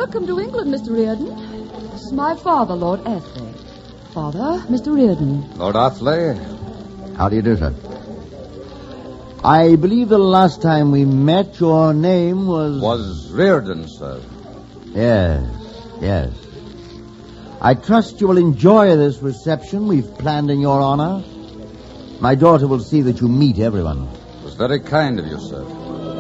Welcome to England, Mr. Reardon. This is my father, Lord Athley. Father, Mr. Reardon. Lord Athley. How do you do, sir? I believe the last time we met, your name was... Was Reardon, sir. Yes. I trust you will enjoy this reception we've planned in your honor. My daughter will see that you meet everyone. It was very kind of you, sir.